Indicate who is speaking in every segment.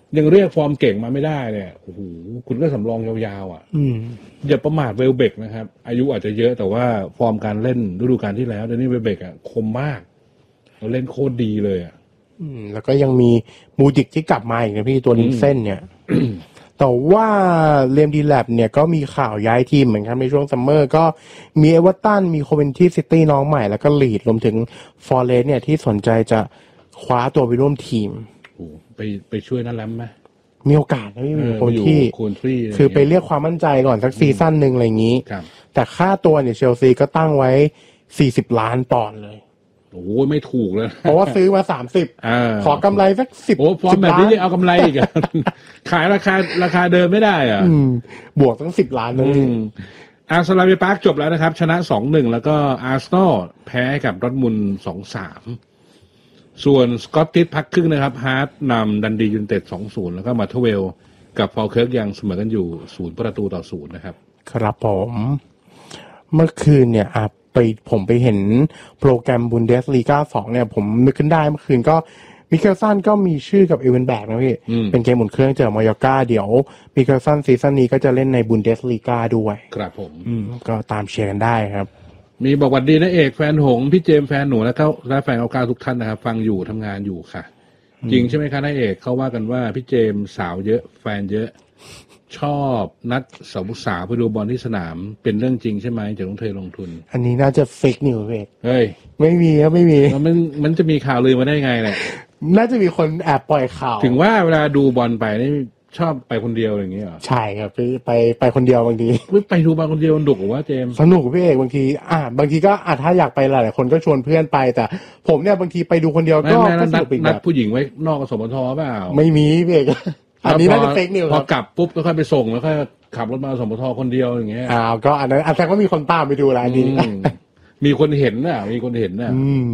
Speaker 1: ยังเรียกฟอร์มเก่งมาไม่ได้เนี่ยโอ้โหคุณก็สำรองยาวๆอ่ะอย่าประมาทเวลเบกนะครับอายุอาจจะเยอะแต่ว่าฟอร์มการเล่นฤดูกาลที่แล้วเดนนี่เวลเบกอ่ะคมมากเราเล่นโคตรดีเลยอ่ะ
Speaker 2: แล้วก็ยังมีมูจิกที่กลับมาอีกนะพี่ตัวลิงเส้นเนี่ย แต่ว่าเรมดีแลบเนี่ยก็มีข่าวย้ายทีมเหมือนกันในช่วงซัมเมอร์ก็มีเอเวอร์ตันมีโคเวนทรีซิตี้น้องใหม่แล้วก็ลีดรวมถึงฟอร์เรสต์เนี่ยที่สนใจจะคว้าตัวไปร่วมทีม
Speaker 1: ไปช่วยนั่นแหละไหม
Speaker 2: มีโอกาสนะพี่คนที่คือไปเรียกความมั่นใจก่อนสักซีซั่นหนึ่งอะไรอย่างนี้แต่ค่าตัวเนี่ยเชลซีก็ตั้งไว้40 ล้านปอนด์เลย
Speaker 1: โอ้ไม่ถูกเลย
Speaker 2: เพราะว่าซื้อมา30ขอกำไรสัก10
Speaker 1: โอ้ฟอร์มแบบนี้เอากำไรอีกอ่ะขายราคาเดิมไม่ได้อ่ะ
Speaker 2: บวกตั้ง10 ล้านเลย
Speaker 1: อาร์เซนอลไปปาร์คจบแล้วนะครับชนะ 2-1 แล้วก็อาร์เซนอลแพ้กับดอร์ทมุนด์ 2-3ส่วนสกอตติชพักครึ่งนะครับฮาร์ทนำดันดียูไนเต็ด 2-0 แล้วก็มาเทเวลกับฟอลเคิร์กยังเสมอกันอยู่0-0นะครับ
Speaker 2: ครับผมเมื่อคืนเนี่ยผมไปเห็นโปรแกรมบุนเดสลีกา2เนี่ยผมนึกขึ้นได้เมื่อคืนก็มิเคลสันก็มีชื่อกับเอเวนแบกนะพี่เป็นเกมหมุนเครื่องเจอมายอร์ก้าเดี๋ยวมิเคลสันซีซั่นนี้ก็จะเล่นในบุนเดสลีกาด้วย
Speaker 1: ครับผม
Speaker 2: ก็ตามเชียร์กันได้ครับ
Speaker 1: มีบอกวัสดีนะเอกแฟนหงพี่เจมแฟนหนูและแฟนเอากาทุกท่านนะครับฟังอยู่ทำงานอยู่ค่ะจริงใช่ไหมคะนายเอกเขาว่ากันว่าพี่เจมสาวเยอะแฟนเยอะชอบนัดสาวไปดูบอลที่สนามเป็นเรื่องจริงใช่ไหมจะต้องเทลงทุน
Speaker 2: อันนี้น่าจะเฟกนิวส์
Speaker 1: เฮ้ย
Speaker 2: ไม่มีครับไม่มี
Speaker 1: มันจะมีข่าวลือมาได้ไงเนี่ย
Speaker 2: น่าจะมีคนแอบปล่อยข่าว
Speaker 1: ถึงว่าเวลาดูบอลไปนี่ชอบไปคนเดียวอย่างเงี้ยเหรอ
Speaker 2: ใช่ครับไปคนเดียวบางที
Speaker 1: ไปดูบอลคนเดียวมันดุกว่าเจม
Speaker 2: สนุกพี่เอกบางทีบางทีก็ถ้าอยากไปหลายคนก็ชวนเพื่อนไปแต่ผมเนี่ยบางทีไปดูคนเดียวก็
Speaker 1: สนุกอีกแบบนัดผู้หญิงไว้นอกกสมทเปล่า
Speaker 2: ไม่มีพี่เอกอันนี้น่าจะเฟกนิวส์
Speaker 1: พอกลับปุ๊บก็ค่อยไปส่งแล้วค่อยขับรถมาสมทคนเดียวอย่างเงี้ย
Speaker 2: ก็อันนั้นแสดงว่ามีคนตามไปดูร้านนี้
Speaker 1: มีคนเห็นน่ะมีคนเห็นน่ะ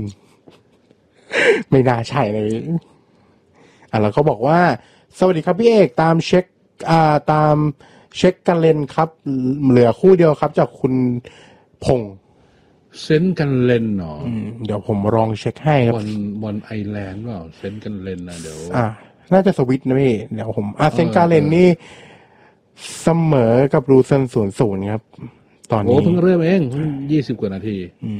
Speaker 2: ไม่น่าใช่เลยแล้วก็บอกว่าสวัสดีครับพี่เอกตามเช็คกันเล่นครับเหลือคู่เดียวครับจากคุณพงษ์
Speaker 1: เซนกันเล่นเนาะ
Speaker 2: เดี๋ยวผมลองเช็คให้ครับ
Speaker 1: บอลไอร์แลนด์เปล่าเซนกันเล่นนะเดี๋ยว
Speaker 2: น่าจะสวิตนะพี่เดี๋ยวผมเซนกันเล่นนี่เสมอกับรูเซน0-0ครับตอนนี้
Speaker 1: เพิ่งเริ่มเอง20 กว่านาที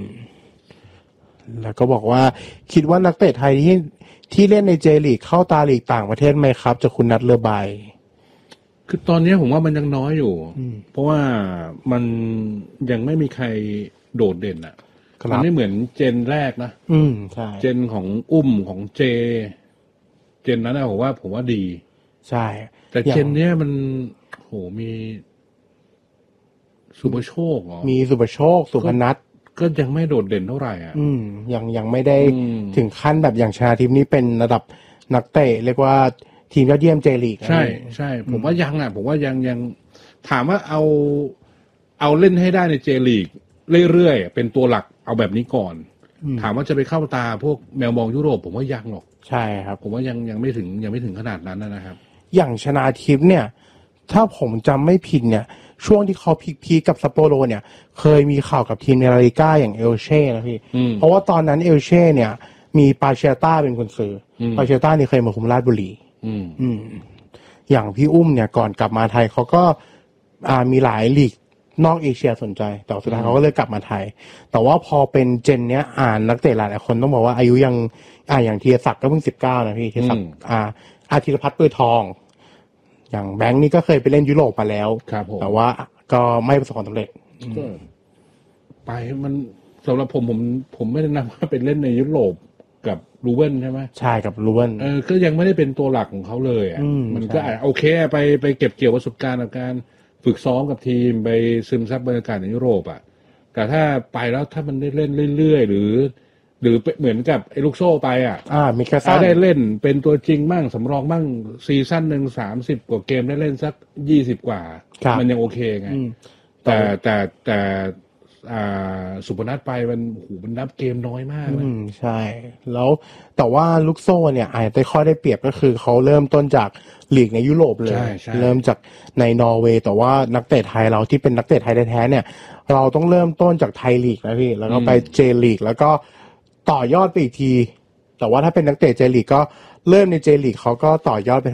Speaker 2: แล้วก็บอกว่าคิดว่านักเตะไทยที่เล่นในเจลีกเข้าตาลีกต่างประเทศไหมครับจากคุณนัทเรือใบ
Speaker 1: คือตอนนี้ผมว่ามันยังน้อยอยู่เพราะว่ามันยังไม่มีใครโดดเด่นอ่ะมันไม่เหมือนเจนแรกนะ
Speaker 2: ใช่
Speaker 1: เจนของของเจนนั้นนะผมว่าดี
Speaker 2: ใช่
Speaker 1: แต่เจนเนี้ยมันมีสุภโชค
Speaker 2: มีสุภโชคสุพนัท
Speaker 1: ก็ยังไม่โดดเด่นเท่าไหร่อ่ะ
Speaker 2: ยังไม่ได้ถึงขั้นแบบอย่างชนาทิพย์นี่เป็นระดับนักเตะเรียกว่าทีมยอดเยี่ยมเจลีก
Speaker 1: ใช่ผมว่ายังอ่ะผมว่ายังถามว่าเอาเล่นให้ได้ในเจลีกเรื่อยๆเป็นตัวหลักเอาแบบนี้ก่อนถามว่าจะไปเข้าตาพวกแมวมองยุโรปผมว่ายังหรอก
Speaker 2: ใช่ครับ
Speaker 1: ผมว่ายังไม่ถึงขนาดนั้นนะครับ
Speaker 2: อย่างชนาทิพย์เนี่ยถ้าผมจำไม่ผิดเนี่ยช่วงที่เขาพีคกับซัปโปโรเนี่ยเคยมีข่าวกับทีมในลาลิก้าอย่างเอลเช่นะพี่เพราะว่าตอนนั้นเอลเช่เนี่ยมีปาเชต้าเป็นคนซื้อปาเชต้านี่เคยมาคุมราชบุรีอย่างพี่อุ้มเนี่ยก่อนกลับมาไทยเขาก็มีหลายลีกนอกเอเชียสนใจแต่สุดท้ายเขาก็เลยกลับมาไทยแต่ว่าพอเป็นเจนเนี้ยนักเตะหลายคนต้องบอกว่าอายุยังอย่างธีรศักดิ์ก็เพิ่ง19นะพี่ธีรศักดิ์ธีรพัฒน์ปื้อทองอย่างแบงค์นี่ก็เคยไปเล่นยุโรปมาแล้วแต่ว่าก็ไม่ประสบความสำเร็จ
Speaker 1: ไปมันสำหรับผมไม่ได้นำว่าเป็นเล่นในยุโรปกับลูเวนใช่ไหม
Speaker 2: ใช่กับลูเวน
Speaker 1: ก็ยังไม่ได้เป็นตัวหลักของเขาเลยมันก็โอเคไปเก็บเกี่ยวประสบการณ์กับการฝึกซ้อมกับทีมไปซึมซับบรรยากาศในยุโรปแต่ถ้าไปแล้วถ้ามันได้เล่นเรื่อยๆหรือเหมือนกับไอ้ลูกโซ่ไป
Speaker 2: มีแค่
Speaker 1: ได้เล่นเป็นตัวจริงบ้างสำรองบ้างซีซั่นหนึ่ง30 กว่าเกมได้เล่นสัก20 กว่ามันยังโอเคไงแต่สุพนัทไปมันนับเกมน้อยมากเลย
Speaker 2: ใช่แล้วแต่ว่าลูกโซ่เนี่ยอาจจะข้อได้เปรียบก็คือเขาเริ่มต้นจากลีกในยุโรปเลยเริ่มจากในนอร์เวย์แต่ว่านักเตะไทยเราที่เป็นนักเตะไทยแท้ๆเนี่ยเราต้องเริ่มต้นจากไทยลีกนะพี่แล้วก็ไปเจลีกแล้วก็ต่อยอดไปอีกทีแต่ว่าถ้าเป็นนักเตะเจลีกก็เริ่มในเจลีกเขาก็ต่อยอดไป